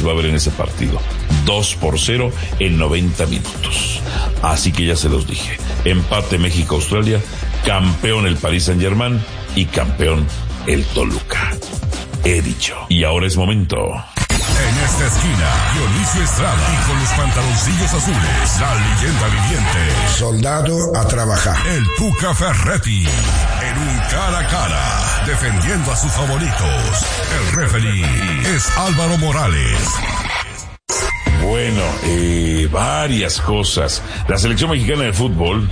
va a haber en ese partido. 2-0 en 90 minutos. Así que ya se los dije. Empate México-Australia, campeón el Paris Saint-Germain y campeón el Toluca. He dicho. Y ahora es momento. En esta esquina, Dionisio Estrada y con los pantaloncillos azules, la leyenda viviente. Soldado a trabajar. El Tuca Ferretti. En un cara a cara, defendiendo a sus favoritos. El referee es Álvaro Morales. Bueno, varias cosas. La selección mexicana de fútbol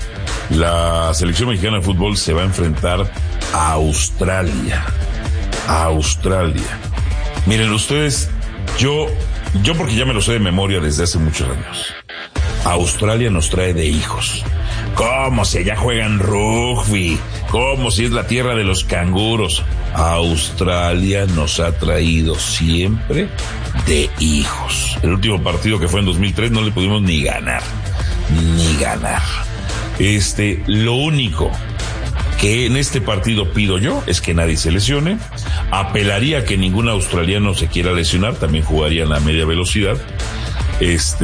se va a enfrentar a Australia. Miren ustedes, yo porque ya me lo sé de memoria desde hace muchos años. Australia nos trae de hijos. ¿Cómo si allá juegan rugby? ¿Cómo si es la tierra de los canguros? Australia nos ha traído siempre de hijos. El último partido, que fue en 2003, no le pudimos ni ganar. Lo único que en este partido pido yo es que nadie se lesione. Apelaría a que ningún australiano se quiera lesionar, también jugarían a media velocidad. Pues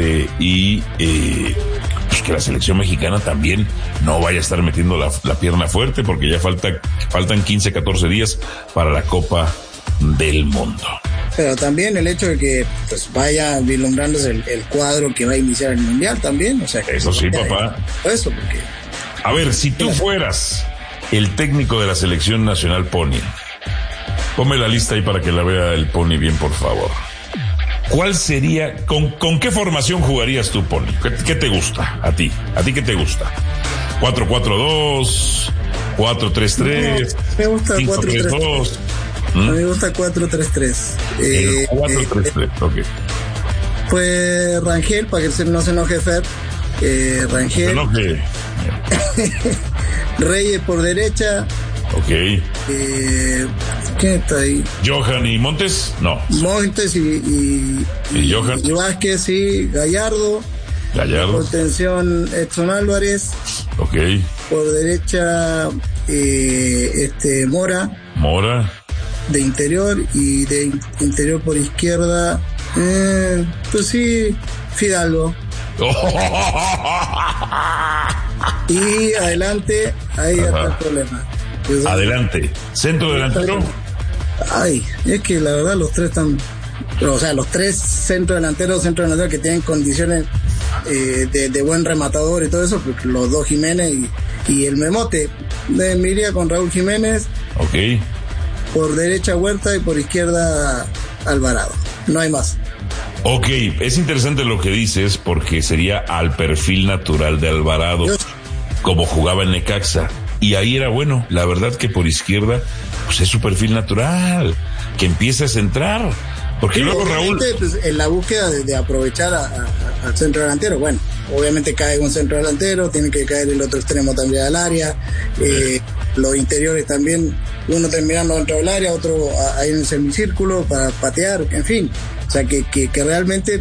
que la selección mexicana también no vaya a estar metiendo la pierna fuerte, porque ya faltan 15, 14 días para la Copa del Mundo. Pero también el hecho de que pues vaya vislumbrándose el cuadro que va a iniciar el Mundial también, o sea que eso sí, papá. Eso, porque... A ver, si tú fueras el técnico de la selección nacional Pony, ponme la lista ahí para que la vea el Pony bien, por favor. ¿Cuál sería, con qué formación jugarías tú, Pony? ¿Qué te gusta a ti? ¿A ti qué te gusta? ¿4-4-2? ¿4-3-3? Me gusta 5-3-2. A mí me gusta 4-3-3. 4-3-3, ok. Pues Rangel, para que no se enoje Fer. Rangel. No se enoje. Reyes por derecha. Ok. ¿Quién está ahí? Johan y Montes, no. Montes y Johan. Y Vázquez, sí. Gallardo. Contención Edson Álvarez. Ok. Por derecha Mora. De interior, y de interior por izquierda, pues sí, Fidalgo. Y adelante, ahí está el problema. Pues, adelante, centro delantero. Ay, es que la verdad los tres están, o sea, los tres centro delanteros que tienen condiciones de buen rematador y todo eso, porque los dos Jiménez y el Memote. Me iría con Raúl Jiménez. Ok. Por derecha Huerta y por izquierda Alvarado. No hay más. Ok, es interesante lo que dices, porque sería al perfil natural de Alvarado, como jugaba en Necaxa. Y ahí era bueno. La verdad que por izquierda, pues es su perfil natural, que empiece a centrar. Porque sí, luego Raúl... Pues, en la búsqueda de aprovechar al centro delantero, bueno, obviamente cae un centro delantero, tiene que caer el otro extremo también al área, los interiores también, uno terminando dentro del área, otro ahí en el semicírculo para patear, en fin, o sea que realmente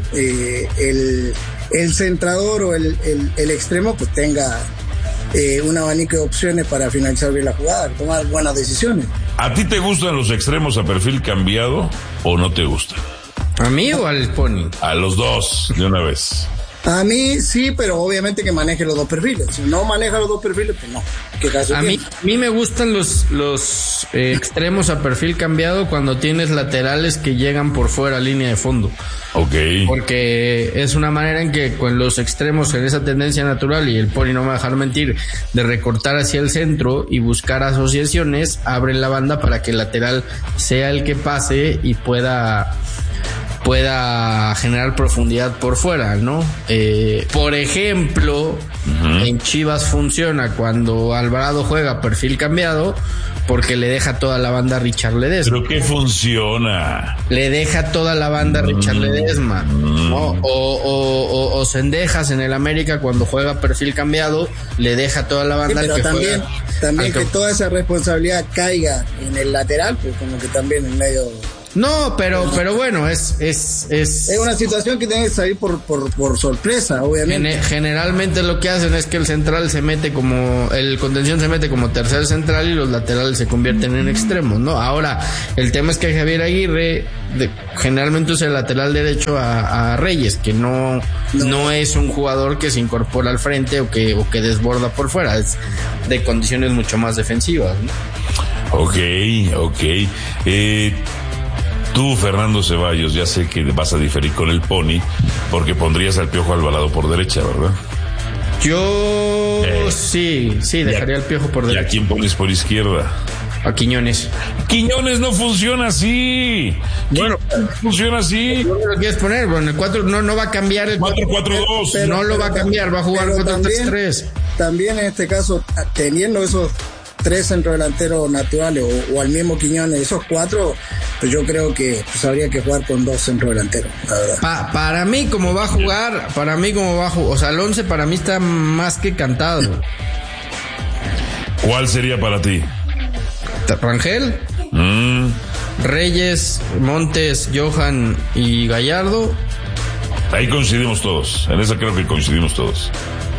el centrador o el extremo pues tenga un abanico de opciones para finalizar bien la jugada, tomar buenas decisiones. ¿A ti te gustan los extremos a perfil cambiado o no te gustan? ¿A mí o al Pony? A los dos, de una vez. A mí sí, pero obviamente que maneje los dos perfiles. Si no maneja los dos perfiles, pues no. ¿Qué caso a mí me gustan los extremos a perfil cambiado cuando tienes laterales que llegan por fuera, línea de fondo. Ok. Porque es una manera en que con los extremos, en esa tendencia natural, y el Pony no me va a dejar mentir, de recortar hacia el centro y buscar asociaciones, abren la banda para que el lateral sea el que pase y pueda generar profundidad por fuera, ¿no? Por ejemplo, en Chivas funciona cuando Alvarado juega perfil cambiado, porque le deja toda la banda a Richard Ledesma. ¿Pero qué funciona? Le deja toda la banda a Richard Ledesma, ¿no? O Cendejas en el América, cuando juega perfil cambiado, le deja toda la banda. Sí, pero también que toda esa responsabilidad caiga en el lateral, pues como que también en medio... No, pero bueno, es una situación que tiene que salir por sorpresa, obviamente. Generalmente lo que hacen es que el central el contención se mete como tercer central y los laterales se convierten en extremos, ¿no? Ahora, el tema es que Javier Aguirre generalmente usa el lateral derecho a Reyes, que no es un jugador que se incorpora al frente o que desborda por fuera, es de condiciones mucho más defensivas, ¿no? Ok. Tú, Fernando Ceballos, ya sé que vas a diferir con el Pony porque pondrías al Piojo Alvarado por derecha, ¿verdad? Yo sí, dejaría al Piojo por derecha. ¿Y a quién pones por izquierda? A Quiñones. Quiñones no funciona así. Bueno, funciona así. ¿Dónde lo quieres poner? Bueno, el 4 no va a cambiar el 4-4-2. No lo va a cambiar, va a jugar 4-3-3. También en este caso, teniendo esos 3 centrodelanteros naturales o al mismo Quiñones, esos 4, pues yo creo que habría que jugar con 2 centrodelanteros, la verdad. Para mí como va a jugar, o sea, el 11 para mí está más que cantado. ¿Cuál sería para ti? Rangel, Reyes, Montes, Johan y Gallardo. Ahí coincidimos todos, en esa creo que coincidimos todos.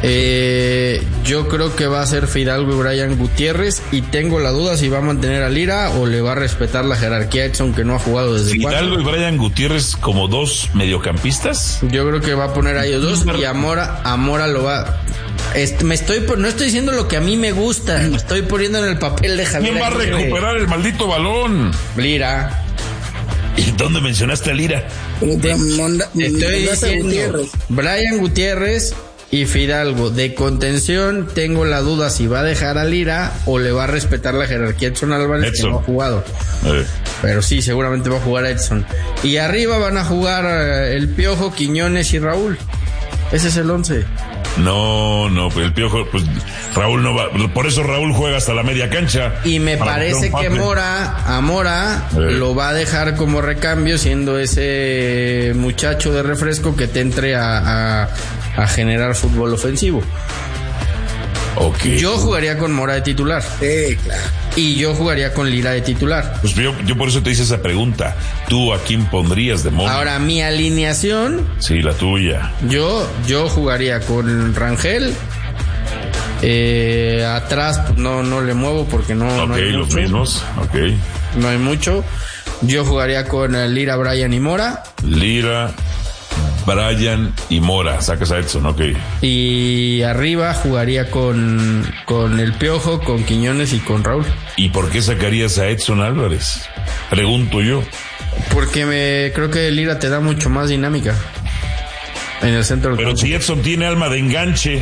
Yo creo que va a ser Fidalgo y Brian Gutiérrez, y tengo la duda si va a mantener a Lira o le va a respetar la jerarquía a Edson, que no ha jugado desde Fidalgo 4. Y Brian Gutiérrez como 2 mediocampistas. Yo creo que va a poner a ellos 2 y a Mora lo va. No estoy diciendo lo que a mí me gusta, me estoy poniendo en el papel de Javier. ¿Quién va a recuperar el maldito balón? Lira. ¿Y dónde mencionaste a Lira? Estoy diciendo Brian Gutiérrez y Fidalgo. De contención tengo la duda si va a dejar a Lira o le va a respetar la jerarquía a Edson Álvarez, que no ha jugado. Pero sí, seguramente va a jugar a Edson. Y arriba van a jugar el Piojo, Quiñones y Raúl. Ese es el 11. No, pues el Piojo, pues Raúl no va, por eso Raúl juega hasta la media cancha. Y me parece que Mora lo va a dejar como recambio, siendo ese muchacho de refresco que te entre a generar fútbol ofensivo. Okay. Yo jugaría con Mora de titular. Claro. Y yo jugaría con Lira de titular. Pues yo por eso te hice esa pregunta. ¿Tú a quién pondrías de Mora? Ahora, mi alineación. Sí, la tuya. Yo jugaría con Rangel. Atrás pues, no le muevo porque no hay los mucho. Mismos. No hay mucho. Yo jugaría con Lira, Brian y Mora. Lira, Brian y Mora. Sacas a Edson, Y arriba jugaría con el Piojo, con Quiñones y con Raúl. ¿Y por qué sacarías a Edson Álvarez? Pregunto yo. Porque creo que Lira te da mucho más dinámica en el centro del campo. Pero si Edson tiene alma de enganche.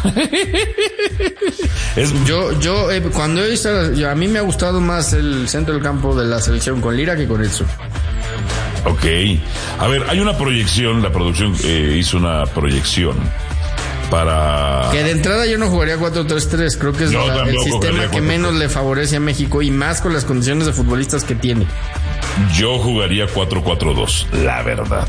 Yo cuando he visto, a mí me ha gustado más el centro del campo de la selección con Lira que con Edson. A ver, hay una proyección, la producción hizo una proyección para... Que de entrada yo no jugaría 4-3-3, creo que es el sistema que menos le favorece a México y más con las condiciones de futbolistas que tiene. Yo jugaría 4-4-2, la verdad,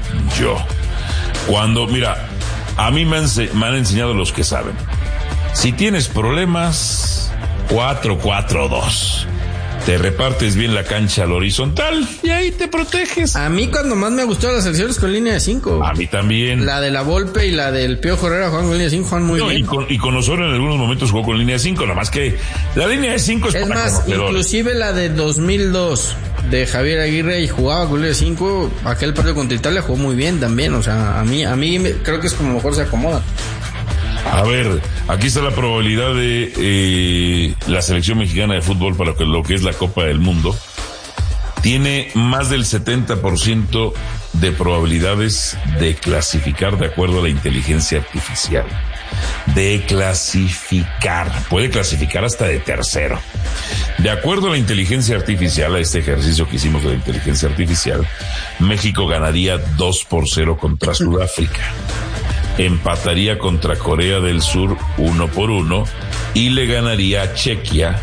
mira, a mí me han enseñado los que saben. Si tienes problemas, 4-4-2. Te repartes bien la cancha al horizontal y ahí te proteges. A mí cuando más me gustó las selecciones con línea de 5. A mí también. La de la Volpe y la del Piojo Herrera juegan con línea de 5, juegan muy bien. Y con Osorio en algunos momentos jugó con línea de 5, nada más que la línea de 5 es para más, inclusive la de 2002 de Javier Aguirre y jugaba con línea de 5, aquel partido contra Italia jugó muy bien también, o sea, a mí creo que es como mejor se acomoda. A ver, aquí está la probabilidad de la selección mexicana de fútbol para lo que es la Copa del Mundo. Tiene más del 70% de probabilidades de clasificar de acuerdo a la inteligencia artificial. De clasificar. Puede clasificar hasta de tercero. De acuerdo a la inteligencia artificial, a este ejercicio que hicimos de la inteligencia artificial, México ganaría 2-0 contra Sudáfrica. Empataría contra Corea del Sur 1-1 y le ganaría a Chequia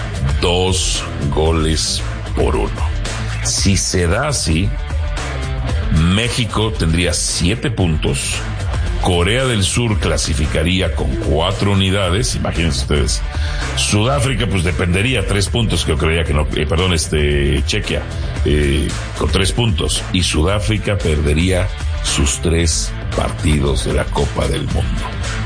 2-1. Si se da así, México tendría 7 puntos Corea del Sur clasificaría con 4 unidades, imagínense ustedes. Sudáfrica pues dependería 3 puntos, que yo creía que no, Chequia, con 3 puntos. Y Sudáfrica perdería sus 3 partidos de la Copa del Mundo.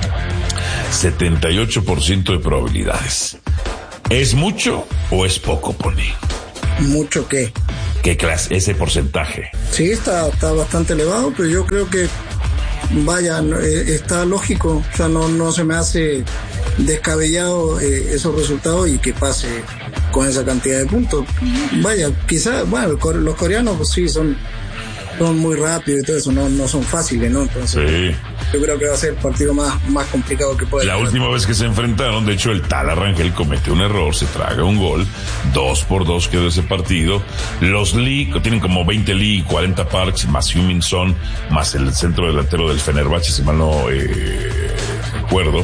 78% de probabilidades. ¿Es mucho o es poco, Pony? ¿Mucho qué? ¿Qué clase? Ese porcentaje. Sí, está bastante elevado, pero yo creo que, vaya, está lógico. O sea, no se me hace descabellado esos resultados y que pase con esa cantidad de puntos. Vaya, quizás, bueno, los coreanos pues sí son muy rápidos y todo eso, no son fáciles, ¿no? Entonces, sí. Yo creo que va a ser el partido más complicado que puede. La última vez que se enfrentaron, de hecho, el Tal Rangel comete un error, se traga un gol, 2-2 quedó ese partido. Los Lee, que tienen como 20 Lee y 40 Parks, más Heung-min Son, más el centro delantero del Fenerbahce, si mal no recuerdo.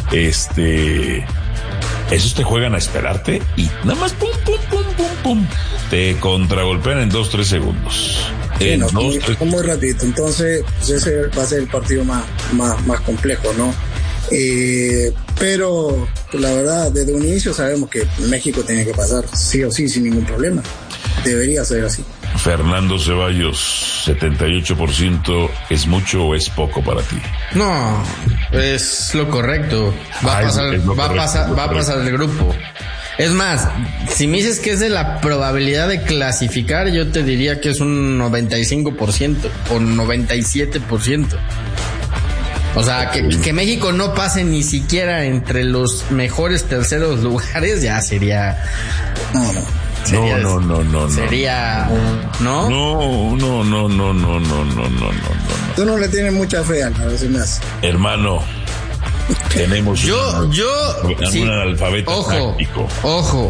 Esos te juegan a esperarte y nada más pum, te contragolpean en 2-3 segundos. Sí, muy rapidito. Entonces, pues ese va a ser el partido más complejo, ¿no? Pero pues, la verdad, desde un inicio sabemos que México tiene que pasar sí o sí sin ningún problema. Debería ser así. Fernando Ceballos, 78%, ¿es mucho o es poco para ti? No, es lo correcto. Va a pasar el grupo. Es más, si me dices que es de la probabilidad de clasificar, yo te diría que es un 95% o 97%. O sea, que México no pase ni siquiera entre los mejores terceros lugares, ya sería... No. Sería, ¿no? No. Tú no le tienes mucha fe, a veces me hace. Hermano, tenemos un analfabeto táctico. Ojo.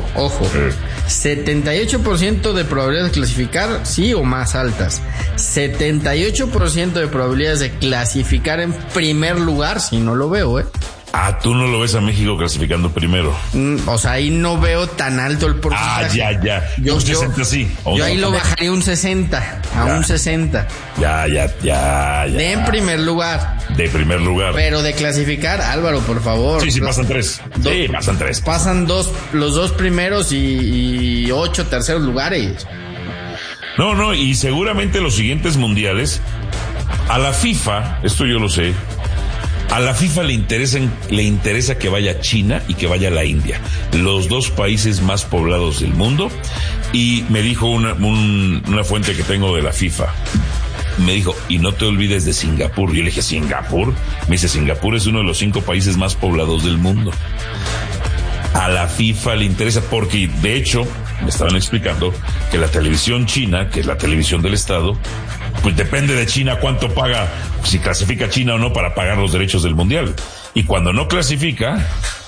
78% de probabilidades de clasificar, sí o más altas. 78% de probabilidades de clasificar en primer lugar, si no lo veo, tú no lo ves a México clasificando primero. O sea, ahí no veo tan alto el porcentaje. Ya. Un 60 sí. Yo ahí lo bajaría un 60, un 60. Ya. En primer lugar. De primer lugar. Pero de clasificar, Álvaro, por favor. Sí, pasan 3. Pasan 3. Pasan los 2 primeros y 8 terceros lugares. No, y seguramente los siguientes mundiales, a la FIFA, esto yo lo sé, a la FIFA le interesa que vaya China y que vaya la India, los 2 países más poblados del mundo. Y me dijo una fuente que tengo de la FIFA, me dijo, y no te olvides de Singapur. Yo le dije, ¿Singapur? Me dice, Singapur es uno de los 5 países más poblados del mundo. A la FIFA le interesa porque, de hecho, me estaban explicando que la televisión china, que es la televisión del Estado, pues depende de China cuánto paga, si clasifica China o no para pagar los derechos del mundial. Y cuando no clasifica,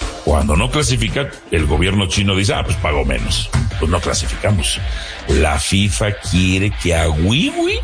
el gobierno chino dice, pues pago menos. Pues no clasificamos. La FIFA quiere que a Wiwi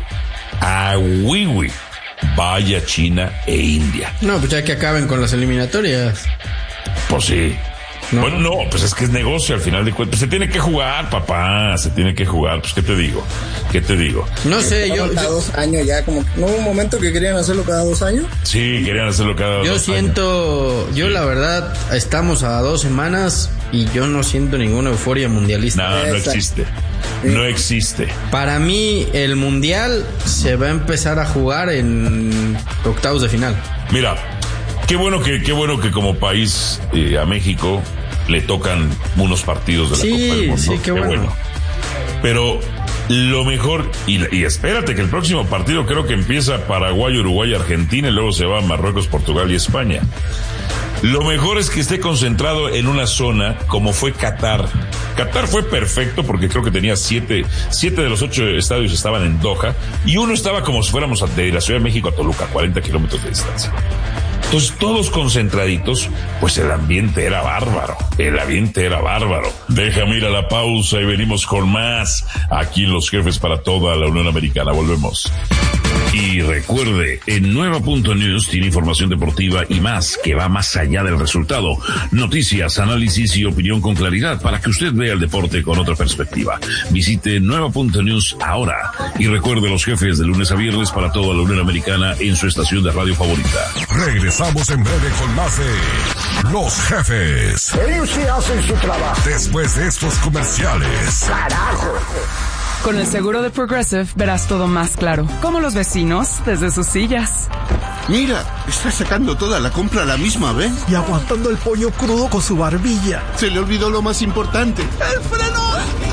vaya China e India. No, pues ya que acaben con las eliminatorias. Pues sí. No. Bueno, no, pues es que es negocio al final de cuentas. Se tiene que jugar, papá, se tiene que jugar. Pues, ¿qué te digo? No sé, yo... Cada 2 años ya, como... ¿No hubo un momento que querían hacerlo cada 2 años? Sí, querían hacerlo cada 2 años. Yo la verdad, estamos a 2 semanas y yo no siento ninguna euforia mundialista. No existe. No existe. Para mí, el mundial se va a empezar a jugar en octavos de final. Mira, qué bueno que como país a México le tocan unos partidos de la Copa del Mundo. Sí, qué bueno. Pero lo mejor, y espérate que el próximo partido creo que empieza Paraguay, Uruguay, Argentina, y luego se va a Marruecos, Portugal y España. Lo mejor es que esté concentrado en una zona como fue Qatar. Qatar fue perfecto porque creo que tenía 7 de los 8 estadios estaban en Doha y uno estaba como si fuéramos de la Ciudad de México a Toluca, 40 kilómetros de distancia. Entonces, todos concentraditos, pues el ambiente era bárbaro. Déjame ir a la pausa y venimos con más aquí en Los Jefes para toda la Unión Americana. Volvemos. Y Y recuerde, en Nueva.News tiene información deportiva y más que va más allá del resultado. Noticias, análisis y opinión con claridad para que usted vea el deporte con otra perspectiva. Visite Nueva.News ahora y recuerde los jefes de lunes a viernes para toda la Unión Americana en su estación de radio favorita. Regresamos en breve con más de Los Jefes. Ellos sí hacen su trabajo. Después de estos comerciales. ¡Carajo! Con el seguro de Progressive verás todo más claro, como los vecinos desde sus sillas. Mira, está sacando toda la compra a la misma vez. Y aguantando el pollo crudo con su barbilla. Se le olvidó lo más importante. ¡El freno!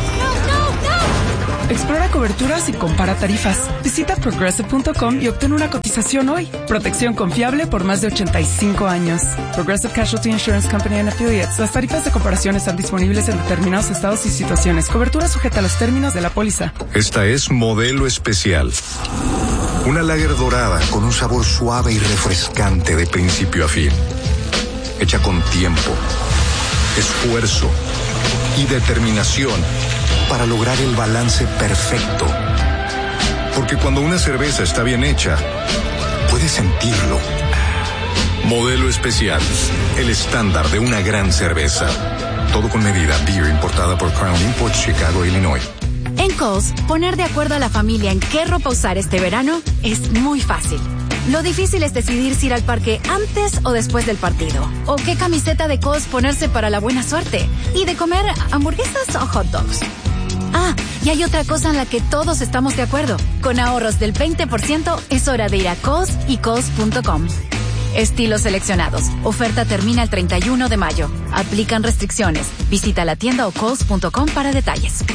Explora coberturas y compara tarifas. Visita Progressive.com y obtén una cotización hoy. Protección confiable por más de 85 años. Progressive Casualty Insurance Company and Affiliates. Las tarifas de comparación están disponibles en determinados estados y situaciones. Cobertura sujeta a los términos de la póliza. Esta es Modelo Especial. Una lager dorada con un sabor suave y refrescante de principio a fin. Hecha con tiempo, esfuerzo y determinación para lograr el balance perfecto. Porque cuando una cerveza está bien hecha, puedes sentirlo. Modelo Especial, el estándar de una gran cerveza. Todo con medida. Beer importada por Crown Imports, Chicago, Illinois. En Kohl's, poner de acuerdo a la familia en qué ropa usar este verano es muy fácil. Lo difícil es decidir si ir al parque antes o después del partido. O qué camiseta de Kohl's ponerse para la buena suerte. Y de comer hamburguesas o hot dogs. Ah, y hay otra cosa en la que todos estamos de acuerdo. Con ahorros del 20% es hora de ir a Kohl's y Kohl's.com. Estilos seleccionados. Oferta termina el 31 de mayo. Aplican restricciones. Visita la tienda o Kohl's.com para detalles.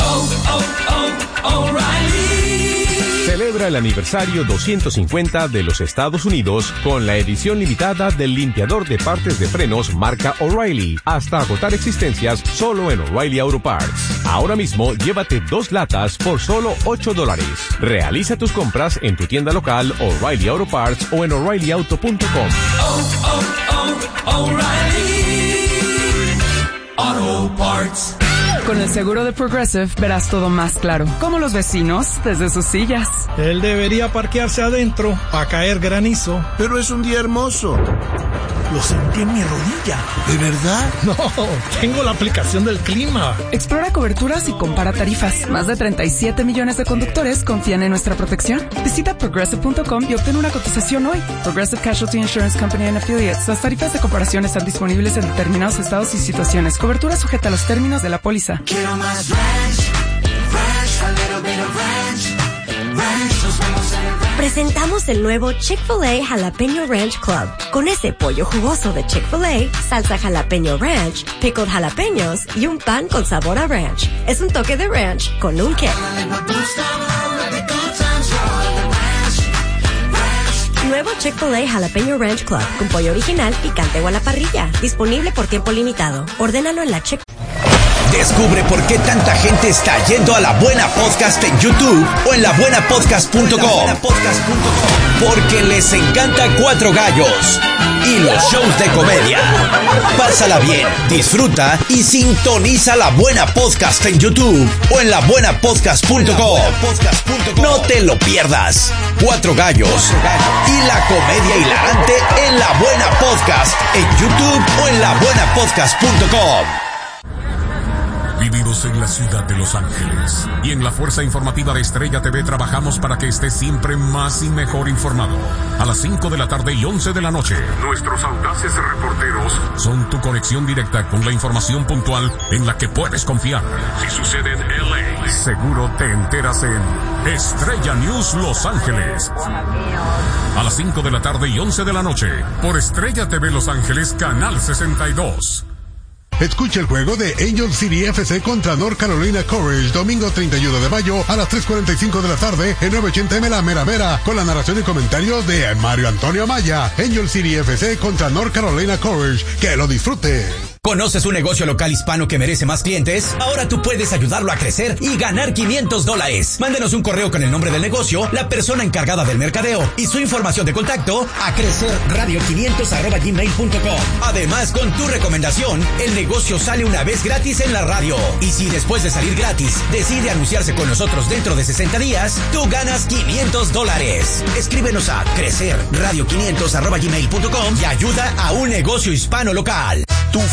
Celebra el aniversario 250 de los Estados Unidos con la edición limitada del limpiador de partes de frenos marca O'Reilly, hasta agotar existencias solo en O'Reilly Auto Parts. Ahora mismo llévate 2 latas por solo $8. Realiza tus compras en tu tienda local O'Reilly Auto Parts o en O'ReillyAuto.com. O'Reilly Auto Parts. Con el seguro de Progressive verás todo más claro, como los vecinos desde sus sillas. Él debería parquearse adentro a caer granizo. Pero es un día hermoso. Lo sentí en mi rodilla. ¿De verdad? No, tengo la aplicación del clima. Explora coberturas y compara tarifas. Más de 37 millones de conductores confían en nuestra protección. Visita Progressive.com y obtén una cotización hoy. Progressive Casualty Insurance Company and Affiliates. Las tarifas de comparación están disponibles en determinados estados y situaciones. Cobertura sujeta a los términos de la póliza. Quiero más ranch, a little bit of ranch, nos vemos en el ranch. Presentamos el nuevo Chick-fil-A Jalapeño Ranch Club. Con ese pollo jugoso de Chick-fil-A, salsa jalapeño ranch, pickled jalapeños y un pan con sabor a ranch. Es un toque de ranch con un kick. Nuevo Chick-fil-A Jalapeño Ranch Club con pollo original, picante o a la parrilla. Disponible por tiempo limitado. Ordénalo en la Chick. Descubre por qué tanta gente está yendo a La Buena Podcast en YouTube o en labuenapodcast.com. Porque les encanta Cuatro Gallos y los shows de comedia. Pásala bien, disfruta y sintoniza La Buena Podcast en YouTube o en labuenapodcast.com. No te lo pierdas. Cuatro Gallos y la comedia hilarante en La Buena Podcast en YouTube o en labuenapodcast.com. Vivimos en la ciudad de Los Ángeles y en la Fuerza Informativa de Estrella TV trabajamos para que estés siempre más y mejor informado. A las 5 de la tarde y 11 de la noche, nuestros audaces reporteros son tu conexión directa con la información puntual en la que puedes confiar. Si sucede en LA, seguro te enteras en Estrella News Los Ángeles. A las 5 de la tarde y 11 de la noche, por Estrella TV Los Ángeles, Canal 62. Escucha el juego de Angel City FC contra North Carolina Courage, domingo 31 de mayo a las 3:45 de la tarde en 980M La Mera Mera, con la narración y comentarios de Mario Antonio Amaya. Angel City FC contra North Carolina Courage. ¡Que lo disfrute! ¿Conoces un negocio local hispano que merece más clientes? Ahora tú puedes ayudarlo a crecer y ganar $500. Mándenos un correo con el nombre del negocio, la persona encargada del mercadeo y su información de contacto a crecerradio500@gmail.com. Además, con tu recomendación, el negocio sale una vez gratis en la radio. Y si después de salir gratis decide anunciarse con nosotros dentro de 60 días, tú ganas $500. Escríbenos a crecerradio500@gmail.com y ayuda a un negocio hispano local.